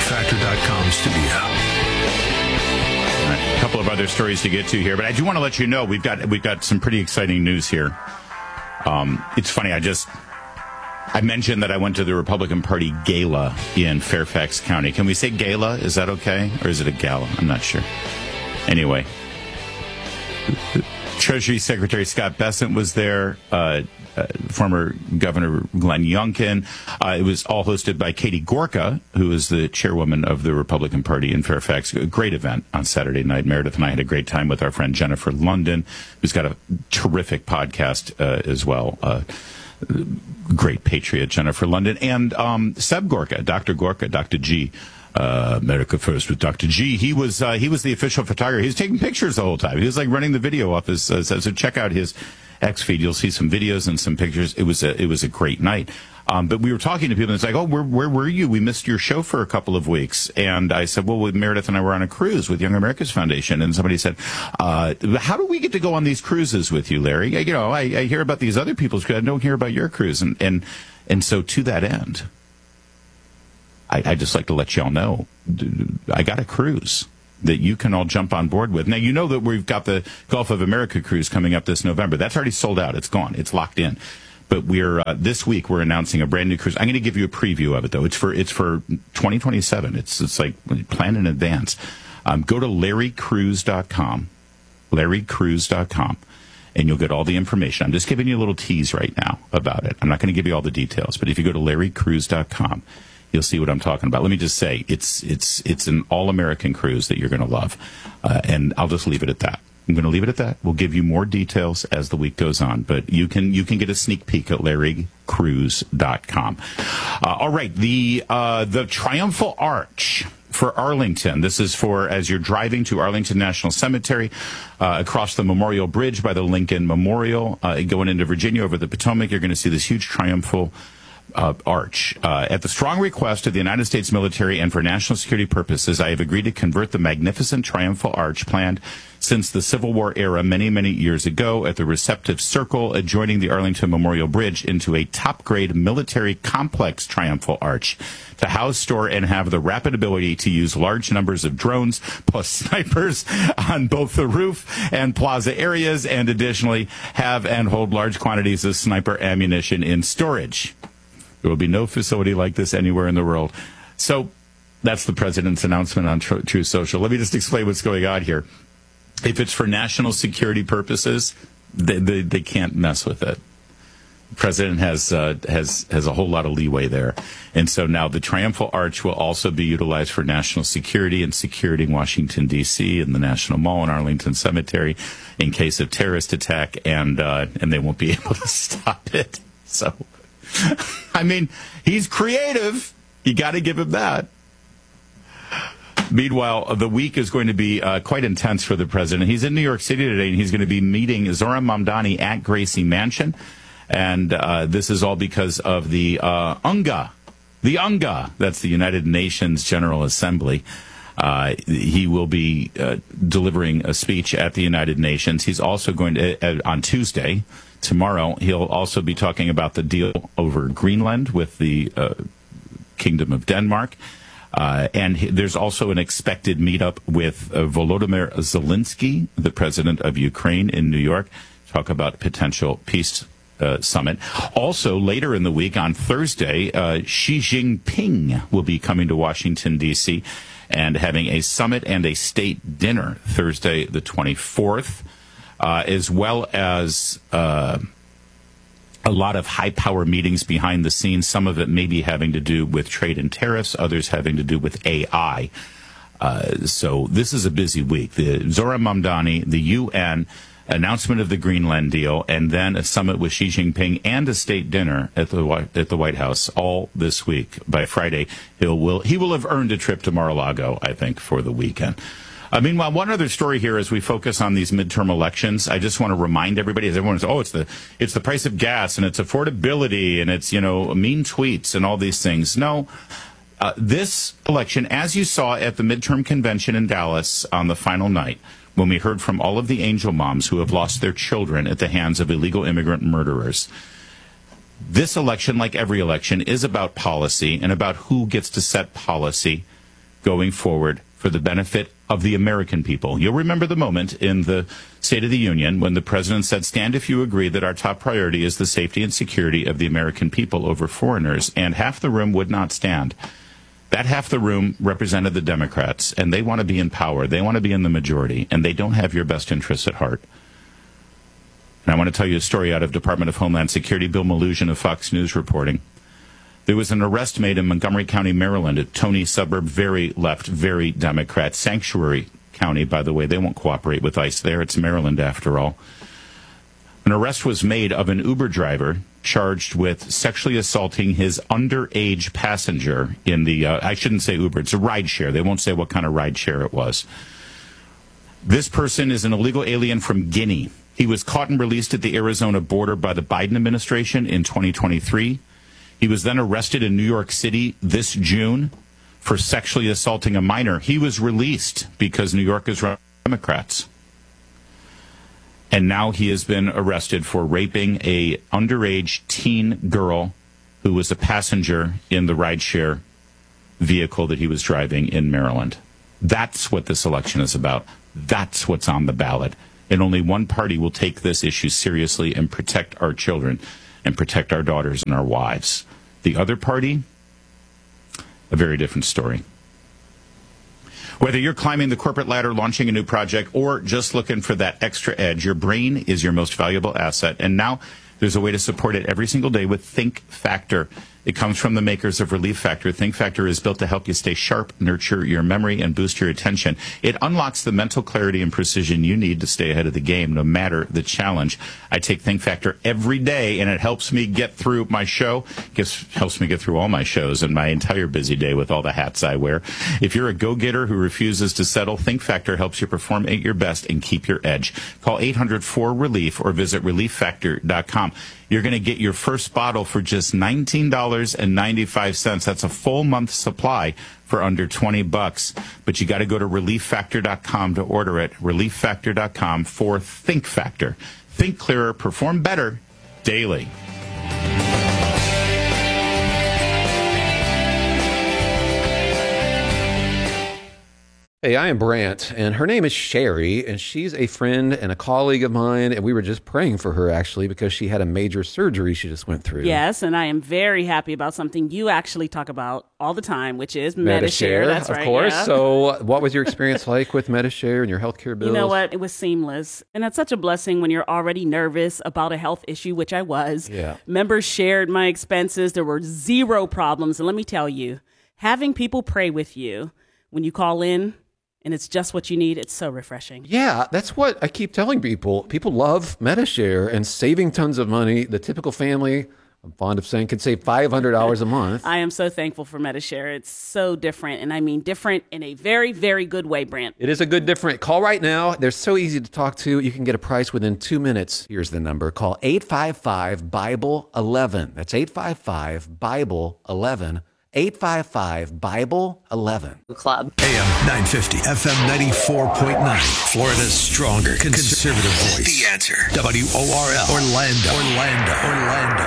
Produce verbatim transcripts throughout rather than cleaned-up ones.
factor dot com studio. All right, a couple of other stories to get to here, but I do want to let you know we've got we've got some pretty exciting news here. Um, it's funny, I just I mentioned that I went to the Republican Party gala in Fairfax County. Can we say gala? Is that okay, or is it a gala? I'm not sure. Anyway, Treasury Secretary Scott Bessent was there. Uh, Uh, former Governor Glenn Youngkin. Uh, it was all hosted by Katie Gorka, who is the chairwoman of the Republican Party in Fairfax. A great event on Saturday night. Meredith and I had a great time with our friend Jennifer London, who's got a terrific podcast uh, as well. Uh, great patriot, Jennifer London. And um, Seb Gorka, Doctor Gorka, Doctor G. Uh, America First with Doctor G. He was uh, he was the official photographer. He was taking pictures the whole time. He was like running the video off his. Uh, so check out his X feed. You'll see some videos and some pictures. It was a it was a great night. Um, but we were talking to people, and it's like, oh, where where were you? We missed your show for a couple of weeks. And I said, well, Meredith and I were on a cruise with Young America's Foundation. And somebody said, uh, how do we get to go on these cruises with you, Larry? You know, I, I hear about these other people's cruises. I don't hear about your cruise. And and and so to that end, I, I just like to let y'all know, I got a cruise that you can all jump on board with. Now, you know that we've got the Gulf of America cruise coming up this November. That's already sold out. It's gone. It's locked in. But we're uh, this week we're announcing a brand new cruise. I'm going to give you a preview of it, though. It's for it's for twenty twenty-seven. It's it's like plan in advance. Um, go to larry cruise dot com, larry cruise dot com, and you'll get all the information. I'm just giving you a little tease right now about it. I'm not going to give you all the details, but if you go to larry cruise dot com, you'll see what I'm talking about. Let me just say, it's it's it's an all-American cruise that you're going to love, uh, and I'll just leave it at that. I'm going to leave it at that. We'll give you more details as the week goes on, but you can you can get a sneak peek at larry cruise dot com. Uh, all right, the uh, the Triumphal Arch for Arlington. This is for as you're driving to Arlington National Cemetery, uh, across the Memorial Bridge by the Lincoln Memorial, uh, going into Virginia over the Potomac. You're going to see this huge triumphal Uh, arch. Uh, at the strong request of the United States military and for national security purposes, I have agreed to convert the magnificent triumphal arch planned since the Civil War era many, many years ago at the receptive circle adjoining the Arlington Memorial Bridge into a top-grade military complex triumphal arch to house, store, and have the rapid ability to use large numbers of drones plus snipers on both the roof and plaza areas, and additionally have and hold large quantities of sniper ammunition in storage. There will be no facility like this anywhere in the world. So that's the president's announcement on Tr- True Social. Let me just explain what's going on here. If it's for national security purposes, they, they, they can't mess with it. The president has, uh, has, has a whole lot of leeway there. And so now the Triumphal Arch will also be utilized for national security and security in Washington, D C, and the National Mall and Arlington Cemetery in case of terrorist attack, and, uh, and they won't be able to stop it. So... I mean, he's creative. You got to give him that. Meanwhile, the week is going to be uh, quite intense for the president. He's in New York City today, and he's going to be meeting Zohran Mamdani at Gracie Mansion. And uh, this is all because of the uh, UNGA. The UNGA, that's the United Nations General Assembly. Uh, he will be uh, delivering a speech at the United Nations. He's also going to, uh, on Tuesday, tomorrow, he'll also be talking about the deal over Greenland with the uh, Kingdom of Denmark. Uh, and he, there's also an expected meetup with uh, Volodymyr Zelensky, the president of Ukraine, in New York, talk about potential peace uh, summit. Also, later in the week, on Thursday, uh, Xi Jinping will be coming to Washington, D C, and having a summit and a state dinner Thursday the twenty-fourth, uh, as well as uh, a lot of high-power meetings behind the scenes. Some of it maybe having to do with trade and tariffs, others having to do with A I. Uh, so this is a busy week. The Zohran Mamdani, the U N, announcement of the Greenland deal, and then a summit with Xi Jinping and a state dinner at the at the White House all this week. By Friday, he'll will he will have earned a trip to Mar-a-Lago, I think, for the weekend. Uh, meanwhile, one other story here as we focus on these midterm elections, I just want to remind everybody, as everyone says, oh, it's the it's the price of gas and it's affordability and it's, you know, mean tweets and all these things. No, uh, this election, as you saw at the midterm convention in Dallas on the final night, when we heard from all of the angel moms who have lost their children at the hands of illegal immigrant murderers. This election, like every election, is about policy and about who gets to set policy going forward for the benefit of the American people. You'll remember the moment in the State of the Union when the president said, stand if you agree that our top priority is the safety and security of the American people over foreigners, and half the room would not stand. That half the room represented the Democrats, and they want to be in power. They want to be in the majority, and they don't have your best interests at heart. And I want to tell you a story out of Department of Homeland Security. Bill Malugin of Fox News reporting. There was an arrest made in Montgomery County, Maryland, a Tony suburb, very left, very Democrat. Sanctuary County, by the way, they won't cooperate with ICE there. It's Maryland, after all. An arrest was made of an Uber driver charged with sexually assaulting his underage passenger in the, uh, I shouldn't say Uber, it's a ride share. They won't say what kind of ride share it was. This person is an illegal alien from Guinea. He was caught and released at the Arizona border by the Biden administration in twenty twenty-three. He was then arrested in New York City this June for sexually assaulting a minor. He was released because New York is run by Democrats. And now he has been arrested for raping a underage teen girl who was a passenger in the rideshare vehicle that he was driving in Maryland. That's what this election is about. That's what's on the ballot. And only one party will take this issue seriously and protect our children and protect our daughters and our wives. The other party, a very different story. Whether you're climbing the corporate ladder, launching a new project, or just looking for that extra edge, your brain is your most valuable asset. And now there's a way to support it every single day with Think Factor. It comes from the makers of Relief Factor. Think Factor is built to help you stay sharp, nurture your memory, and boost your attention. It unlocks the mental clarity and precision you need to stay ahead of the game, no matter the challenge. I take Think Factor every day, and it helps me get through my show. It helps me get through all my shows and my entire busy day with all the hats I wear. If you're a go-getter who refuses to settle, Think Factor helps you perform at your best and keep your edge. Call eight hundred four relief or visit relief factor dot com. You're going to get your first bottle for just nineteen dollars and ninety-five cents. That's a full month supply for under twenty bucks. But you got to go to relief factor dot com to order it. relief factor dot com for Think Factor. Think clearer, perform better daily. Hey, I am Brant, and her name is Sherry, and she's a friend and a colleague of mine, and we were just praying for her, actually, because she had a major surgery she just went through. Yes, and I am very happy about something you actually talk about all the time, which is Medi-Share. Medi-Share, That's of right, course. yeah. So what was your experience like with Medi-Share and your healthcare bills? You know what? It was seamless, and that's such a blessing when you're already nervous about a health issue, which I was. Yeah. Members shared my expenses. There were zero problems, and let me tell you, having people pray with you when you call in, and it's just what you need, it's so refreshing. Yeah, that's what I keep telling people. People love Medi-Share and saving tons of money. The typical family, I'm fond of saying, could save five hundred dollars a month. I am so thankful for Medi-Share. It's so different, and I mean different in a very, very good way, Brant. It is a good different. Call right now. They're so easy to talk to. You can get a price within two minutes. Here's the number. Call eight five five, Bible eleven. That's eight five five, Bible eleven. eight five five, Bible eleven. Club. A M nine fifty, F M ninety-four point nine. Florida's stronger conservative voice. The Answer. W O R L. Orlando. Orlando. Orlando.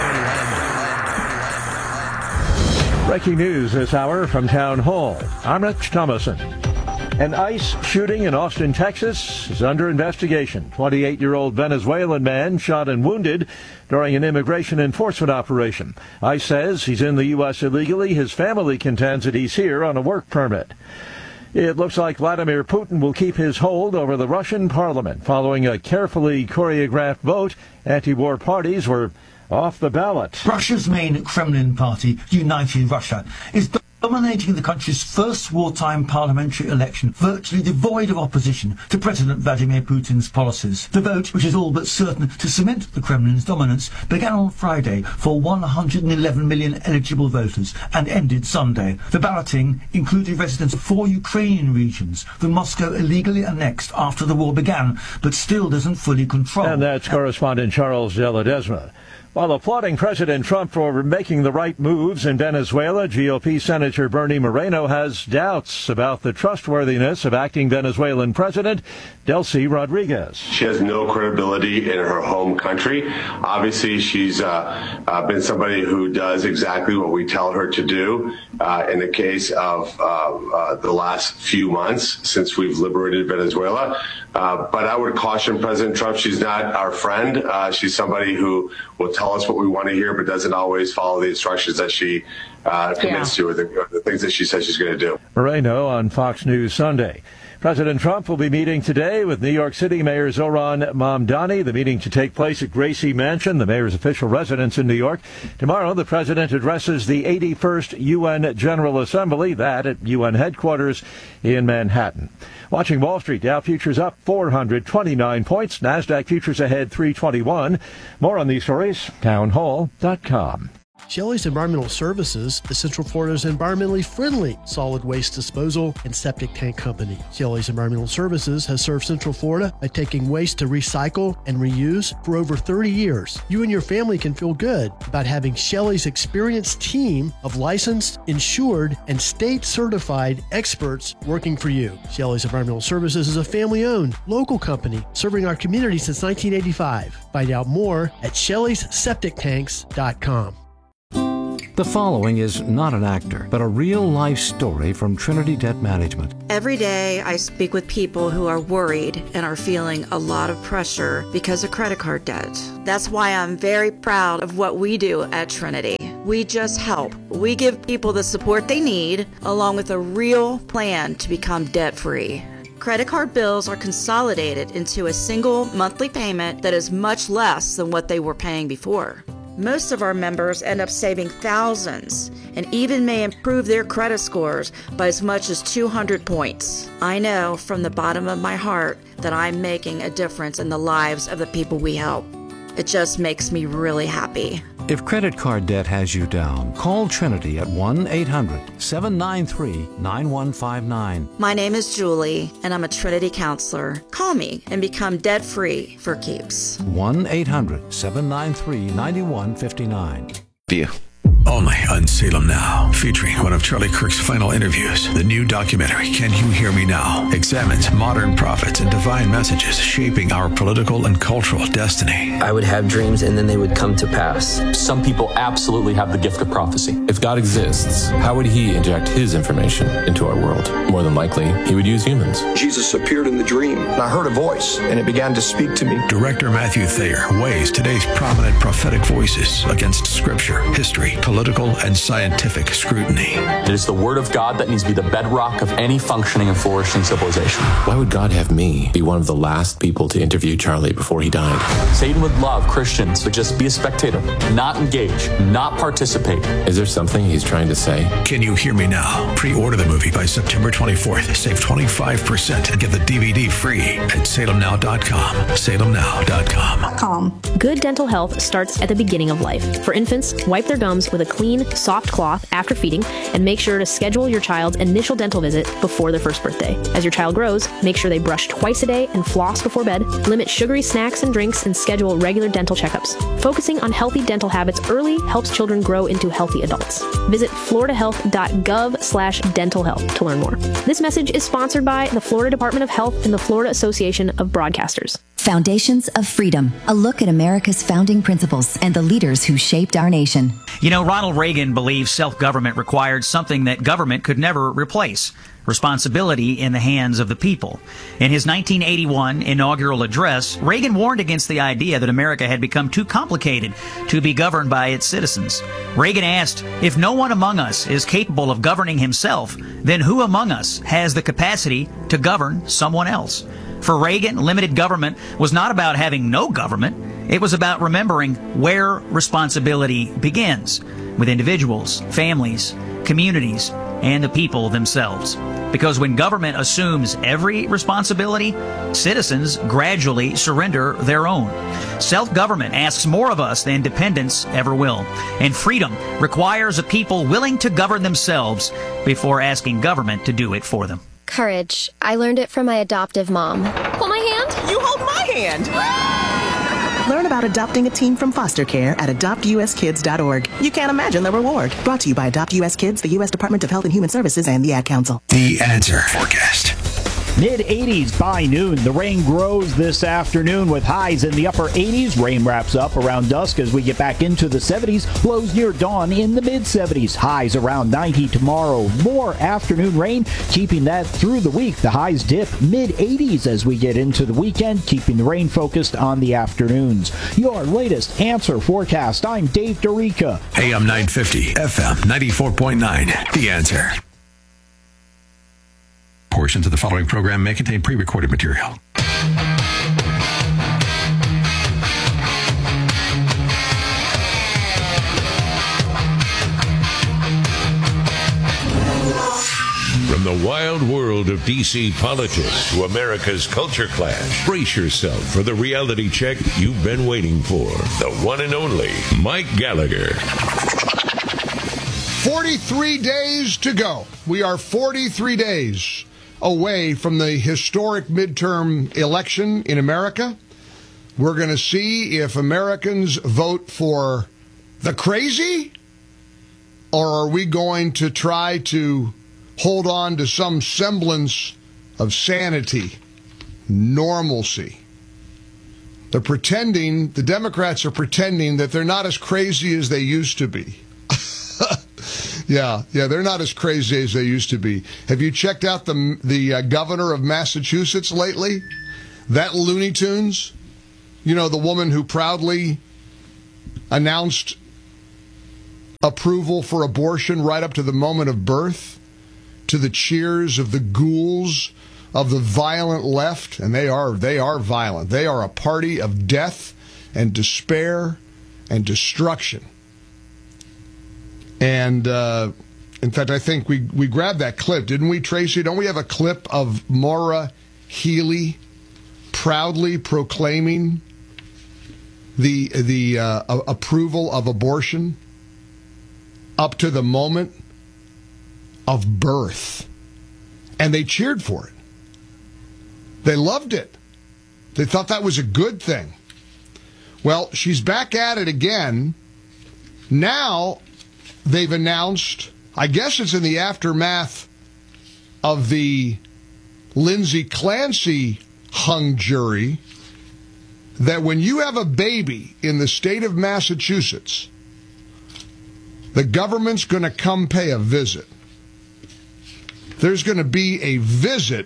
Orlando. Breaking news this hour from Town Hall. I'm Rich Thomason. An ICE shooting in Austin, Texas is under investigation. twenty-eight-year-old Venezuelan man shot and wounded during an immigration enforcement operation. ICE says he's in the U S illegally. His family contends that he's here on a work permit. It looks like Vladimir Putin will keep his hold over the Russian parliament. Following a carefully choreographed vote, anti-war parties were off the ballot. Russia's main Kremlin party, United Russia, is dominating the country's first wartime parliamentary election, virtually devoid of opposition to President Vladimir Putin's policies. The vote, which is all but certain to cement the Kremlin's dominance, began on Friday for one hundred eleven million eligible voters and ended Sunday. The balloting included residents of four Ukrainian regions that Moscow illegally annexed after the war began, but still doesn't fully control. And that's correspondent Charles de Ledesma. While applauding President Trump for making the right moves in Venezuela, G O P Senator Bernie Moreno has doubts about the trustworthiness of acting Venezuelan President Delcy Rodriguez. She has no credibility in her home country. Obviously, she's uh, uh, been somebody who does exactly what we tell her to do. Uh, in the case of uh, uh, the last few months since we've liberated Venezuela. Uh, but I would caution President Trump, she's not our friend. Uh, she's somebody who will tell us what we want to hear, but doesn't always follow the instructions that she uh, commits yeah. to, or the, or the things that she says she's going to do. Moreno on Fox News Sunday. President Trump will be meeting today with New York City Mayor Zohran Mamdani. The meeting to take place at Gracie Mansion, the mayor's official residence in New York. Tomorrow, the president addresses the eighty-first U N General Assembly, that at U N headquarters in Manhattan. Watching Wall Street, Dow futures up four hundred twenty-nine points. NASDAQ futures ahead three twenty-one. More on these stories, town hall dot com. Shelley's Environmental Services is Central Florida's environmentally friendly solid waste disposal and septic tank company. Shelley's Environmental Services has served Central Florida by taking waste to recycle and reuse for over thirty years. You and your family can feel good about having Shelley's experienced team of licensed, insured, and state-certified experts working for you. Shelley's Environmental Services is a family-owned, local company serving our community since nineteen eighty-five. Find out more at shelleys septic tanks dot com. The following is not an actor, but a real-life story from Trinity Debt Management. Every day I speak with people who are worried and are feeling a lot of pressure because of credit card debt. That's why I'm very proud of what we do at Trinity. We just help. We give people the support they need, along with a real plan to become debt-free. Credit card bills are consolidated into a single monthly payment that is much less than what they were paying before. Most of our members end up saving thousands and even may improve their credit scores by as much as two hundred points. I know from the bottom of my heart that I'm making a difference in the lives of the people we help. It just makes me really happy. If credit card debt has you down, call Trinity at one eight hundred seven nine three nine one five nine. My name is Julie, and I'm a Trinity counselor. Call me and become debt-free for keeps. one eight hundred seven nine three nine one five nine. View. Only on Salem Now, featuring one of Charlie Kirk's final interviews. The new documentary, Can You Hear Me Now?, examines modern prophets and divine messages shaping our political and cultural destiny. I would have dreams and then they would come to pass. Some people absolutely have the gift of prophecy. If God exists, how would he inject his information into our world? More than likely, he would use humans. Jesus appeared in the dream, and I heard a voice, and it began to speak to me. Director Matthew Thayer weighs today's prominent prophetic voices against scripture, history, political, and scientific scrutiny. It is the word of God that needs to be the bedrock of any functioning and flourishing civilization. Why would God have me be one of the last people to interview Charlie before he died? Satan would love Christians to just be a spectator, not engage, not participate. Is there something he's trying to say? Can You Hear Me Now? Pre-order the movie by September twenty-fourth. Save twenty-five percent and get the D V D free at salem now dot com. salem now dot com. Good dental health starts at the beginning of life. For infants, wipe their gums with a clean, soft cloth after feeding, and make sure to schedule your child's initial dental visit before their first birthday. As your child grows, make sure they brush twice a day and floss before bed, limit sugary snacks and drinks, and schedule regular dental checkups. Focusing on healthy dental habits early helps children grow into healthy adults. Visit florida health dot gov slash dental health to learn more. This message is sponsored by the Florida Department of Health and the Florida Association of Broadcasters. Foundations of Freedom, a look at America's founding principles and the leaders who shaped our nation. You know, Ronald Reagan believed self-government required something that government could never replace: responsibility in the hands of the people. In his nineteen eighty-one inaugural address, Reagan warned against the idea that America had become too complicated to be governed by its citizens. Reagan asked, if no one among us is capable of governing himself, then who among us has the capacity to govern someone else? For Reagan, limited government was not about having no government. It was about remembering where responsibility begins, with individuals, families, communities, and the people themselves. Because when government assumes every responsibility, citizens gradually surrender their own. Self-government asks more of us than dependence ever will. And freedom requires a people willing to govern themselves before asking government to do it for them. Courage. I learned it from my adoptive mom. Hold my hand. You hold my hand. Learn about adopting a teen from foster care at adopt u s kids dot org. You can't imagine the reward. Brought to you by Adopt U S Kids, the U S Department of Health and Human Services, and the Ad Council. The Answer Forecast. Mid eighties by noon. The rain grows this afternoon with highs in the upper eighties. Rain wraps up around dusk as we get back into the seventies. Lows near dawn in the mid seventies. Highs around ninety tomorrow. More afternoon rain, keeping that through the week. The highs dip mid eighties as we get into the weekend, keeping the rain focused on the afternoons. Your latest Answer Forecast. I'm Dave Dorica. A M nine fifty, F M ninety-four point nine. The Answer. Portions of the following program may contain pre-recorded material. From the wild world of D C politics to America's culture clash, brace yourself for the reality check you've been waiting for. The one and only Mike Gallagher. forty-three days to go. We are forty-three days away from the historic midterm election in America. We're going to see if Americans vote for the crazy, or are we going to try to hold on to some semblance of sanity, normalcy. They're pretending, the Democrats are pretending that they're not as crazy as they used to be. Yeah, yeah, they're not as crazy as they used to be. Have you checked out the the uh, governor of Massachusetts lately? That Looney Tunes? You know, the woman who proudly announced approval for abortion right up to the moment of birth, to the cheers of the ghouls of the violent left, and they are they are violent. They are a party of death and despair and destruction. And, uh, in fact, I think we, we grabbed that clip, didn't we, Tracy? Don't we have a clip of Maura Healey proudly proclaiming the the uh, approval of abortion up to the moment of birth? And they cheered for it. They loved it. They thought that was a good thing. Well, she's back at it again. Now they've announced, I guess it's in the aftermath of the Lindsay Clancy hung jury, that when you have a baby in the state of Massachusetts, the government's going to come pay a visit. There's going to be a visit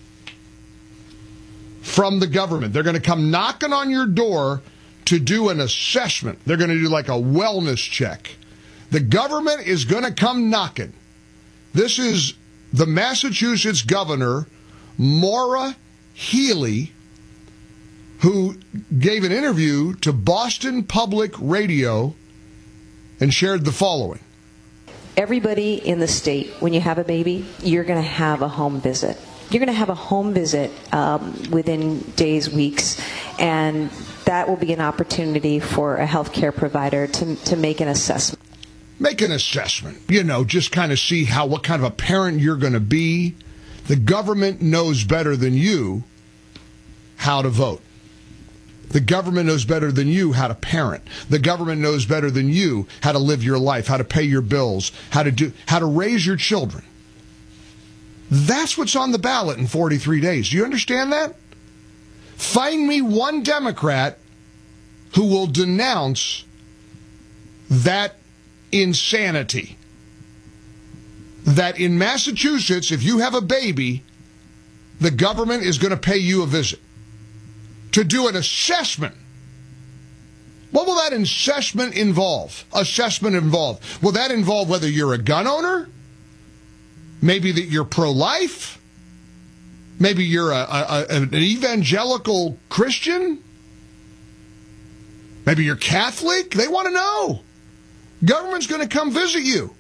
from the government. They're going to come knocking on your door to do an assessment. They're going to do like a wellness check. The government is going to come knocking. This is the Massachusetts governor, Maura Healey, who gave an interview to Boston Public Radio and shared the following. Everybody in the state, when you have a baby, you're going to have a home visit. You're going to have a home visit um, within days, weeks, and that will be an opportunity for a healthcare provider to, to make an assessment. Make an assessment, you know, just kind of see how what kind of a parent you're going to be. The government knows better than you how to vote. The government knows better than you how to parent. The government knows better than you how to live your life, how to pay your bills, how to do how to raise your children. That's what's on the ballot in forty-three days. Do you understand that? Find me one Democrat who will denounce that insanity. That in Massachusetts, if you have a baby, the government is going to pay you a visit to do an assessment. What will that assessment involve? Assessment involve? Will that involve whether you're a gun owner? Maybe that you're pro-life? Maybe you're a, a, a, an evangelical Christian? Maybe you're Catholic? They want to know. Government's going to come visit you.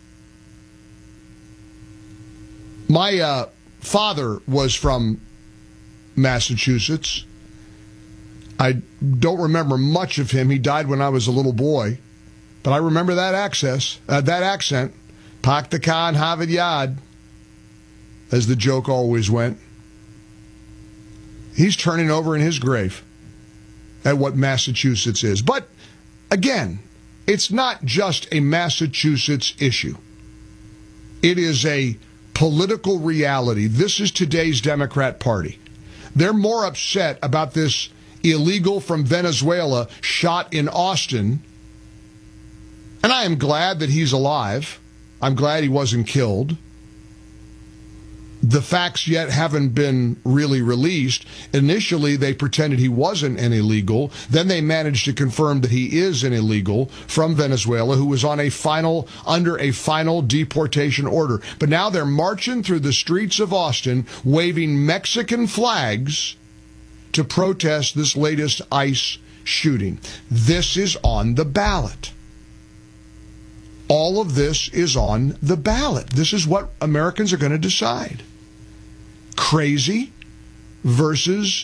My uh, father was from Massachusetts. I don't remember much of him. He died when I was a little boy. But I remember that access, uh, that accent. Park the car in Harvard Yard, as the joke always went. He's turning over in his grave. at what Massachusetts is. But again, it's not just a Massachusetts issue. It is a political reality. This is today's Democrat Party. They're more upset about this illegal from Venezuela shot in Austin. And I am glad that he's alive. I'm glad he wasn't killed. The facts yet haven't been really released. Initially, they pretended he wasn't an illegal. Then they managed to confirm that he is an illegal from Venezuela who was on a final, under a final deportation order. But now they're marching through the streets of Austin, waving Mexican flags to protest this latest ICE shooting. This is on the ballot. All of this is on the ballot. This is what Americans are going to decide. Crazy versus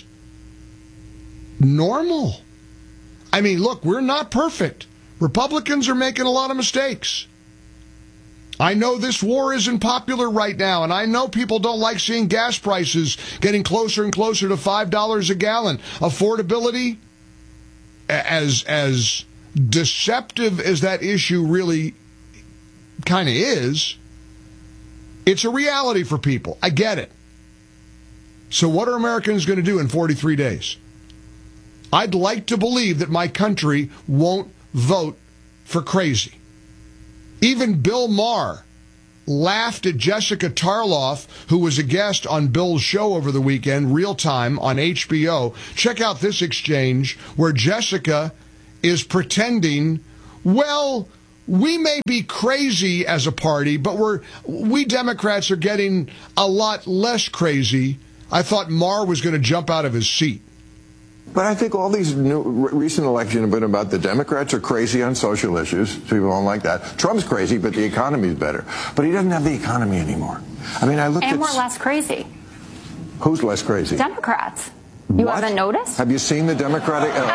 normal. I mean, look, we're not perfect. Republicans are making a lot of mistakes. I know this war isn't popular right now, and I know people don't like seeing gas prices getting closer and closer to five dollars a gallon. Affordability, as, as deceptive as that issue really kind of is, it's a reality for people. I get it. So what are Americans going to do in forty-three days? I'd like to believe that my country won't vote for crazy. Even Bill Maher laughed at Jessica Tarloff, who was a guest on Bill's show over the weekend, Real Time on H B O. Check out this exchange where Jessica is pretending, well, we may be crazy as a party, but we're we Democrats are getting a lot less crazy. I thought Maher was going to jump out of his seat. But I think all these new, recent elections have been about the Democrats are crazy on social issues. People don't like that. Trump's crazy, but the economy's better. But he doesn't have the economy anymore. I mean, I looked and at... we're less crazy. Who's less crazy? Democrats. You What? haven't noticed? Have you seen the Democratic... Oh,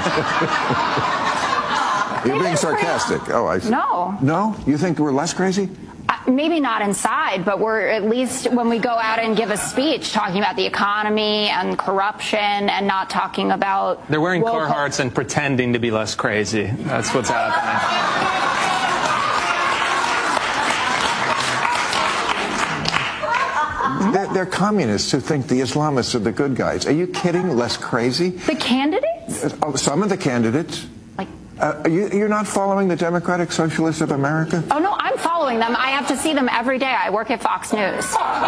I- You're being sarcastic. Oh, I see. No. No? You think we're less crazy? Uh, maybe not inside, but we're at least when we go out and give a speech talking about the economy and corruption and not talking about... They're wearing woke- Carhartts and pretending to be less crazy. That's what's happening. They're, they're communists who think the Islamists are the good guys. Are you kidding? Less crazy? The candidates? Oh, some of the candidates. Uh, you, you're not following the Democratic Socialists of America? Oh, no, I'm following them. I have to see them every day. I work at Fox News.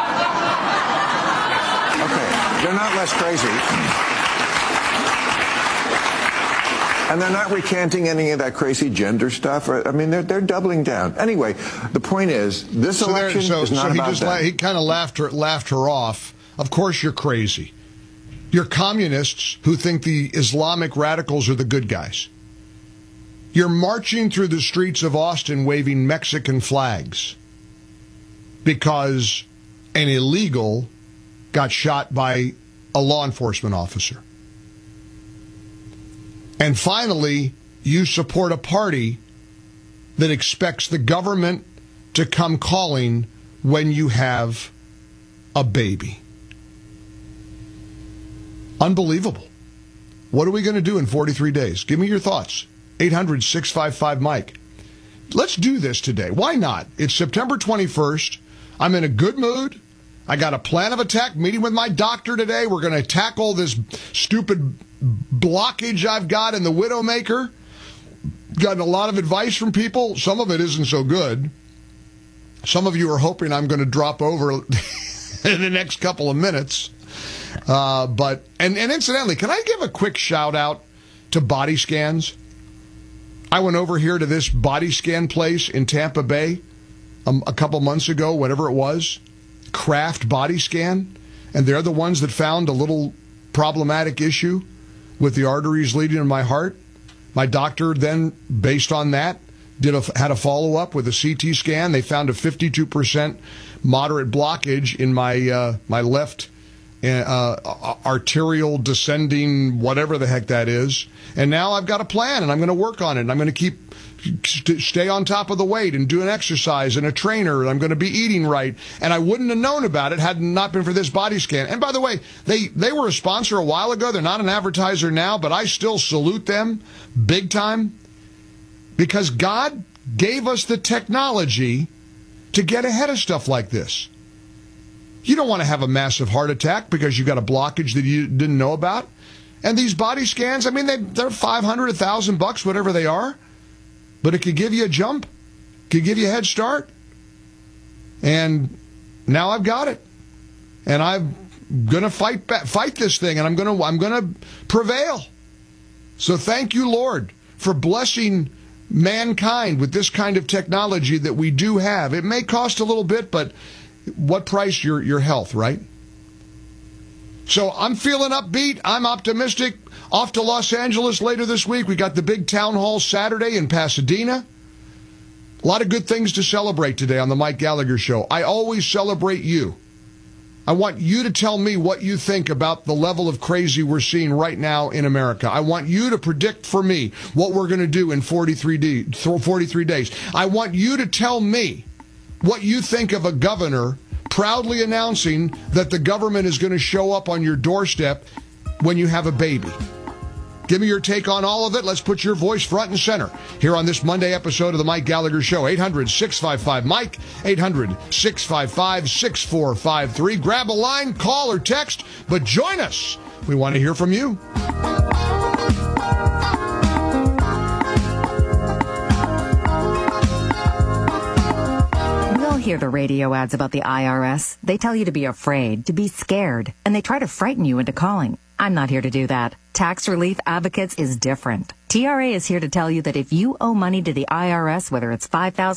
Okay, they're not less crazy. And they're not recanting any of that crazy gender stuff. I mean, they're they're doubling down. Anyway, the point is, this so election there, so, is not so he about just that. la- he kind of laughed her laughed her off. Of course, you're crazy. You're communists who think the Islamic radicals are the good guys. You're marching through the streets of Austin waving Mexican flags because an illegal got shot by a law enforcement officer. And finally, you support a party that expects the government to come calling when you have a baby. Unbelievable. What are we going to do in forty-three days? Give me your thoughts. eight hundred, six five five, Mike. Let's do this today. Why not? It's September twenty-first. I'm in a good mood. I got a plan of attack, meeting with my doctor today. We're going to tackle this stupid blockage I've got in the Widowmaker. Gotten a lot of advice from people. Some of it isn't so good. Some of you are hoping I'm going to drop over in the next couple of minutes. Uh, but, and, and incidentally, can I give a quick shout out to body scans? I went over here to this body scan place in Tampa Bay um, a couple months ago, whatever it was, Kraft Body Scan, and they're the ones that found a little problematic issue with the arteries leading to my heart. My doctor then, based on that, did a, had a follow-up with a C T scan. They found a fifty-two percent moderate blockage in my uh, my left uh, arterial descending, whatever the heck that is. And now I've got a plan, and I'm going to work on it. And I'm going to keep st- stay on top of the weight and do an exercise and a trainer. And I'm going to be eating right. And I wouldn't have known about it had it not been for this body scan. And by the way, they, they were a sponsor a while ago. They're not an advertiser now, but I still salute them big time because God gave us the technology to get ahead of stuff like this. You don't want to have a massive heart attack because you got a blockage that you didn't know about. And these body scans, I mean, they, they're five hundred, one thousand bucks, whatever they are. But it could give you a jump, could give you a head start. And now I've got it. And I'm going to fight back, fight this thing, and I'm going to I'm going to prevail. So thank you, Lord, for blessing mankind with this kind of technology that we do have. It may cost a little bit, but what price? Your your health, right? So I'm feeling upbeat. I'm optimistic. Off to Los Angeles later this week. We got the big town hall Saturday in Pasadena. A lot of good things to celebrate today on the Mike Gallagher Show. I always celebrate you. I want you to tell me what you think about the level of crazy we're seeing right now in America. I want you to predict for me what we're going to do in forty-three days. I want you to tell me what you think of a governor proudly announcing that the government is going to show up on your doorstep when you have a baby. Give me your take on all of it. Let's put your voice front and center here on this Monday episode of the Mike Gallagher Show. eight hundred, six five five, Mike, eight hundred, six five five, six four five three. Grab a line, call, or text, but join us. We want to hear from you. Hear the radio ads about the I R S. They tell you to be afraid, to be scared, and they try to frighten you into calling. I'm not here to do that. Tax Relief Advocates is different. T R A is here to tell you that if you owe money to the I R S, whether it's five thousand